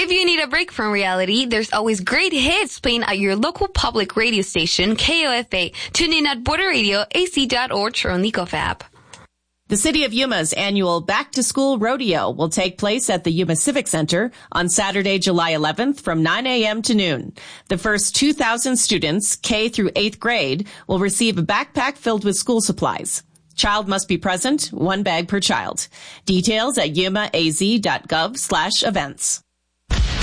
If you need a break from reality, there's always great hits playing at your local public radio station, KOFA. Tune in at Border Radio, AC.org, or on the Nicof app. The City of Yuma's annual Back to School Rodeo will take place at the Yuma Civic Center on Saturday, July 11th from 9 a.m. to noon. The first 2,000 students, K through 8th grade, will receive a backpack filled with school supplies. Child must be present, 1 bag per child. Details at yumaaz.gov/events.